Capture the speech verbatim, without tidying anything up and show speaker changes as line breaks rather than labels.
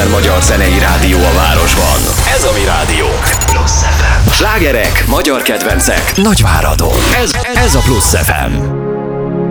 szuper magyar zenei rádió a városban. Ez a mi rádiónk. Plusz ef em. Slágerek, magyar kedvencek, Nagyváradon. Ez, ez a Plusz ef em.